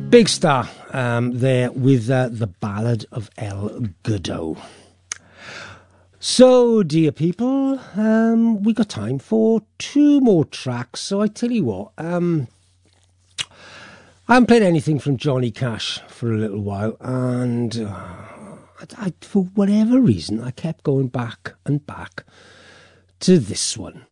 Big Star there with the Ballad of El Goodo. So, dear people, we got time for 2 more tracks. So I tell you what, I haven't played anything from Johnny Cash for a little while, and for whatever reason, I kept going back and back to this one.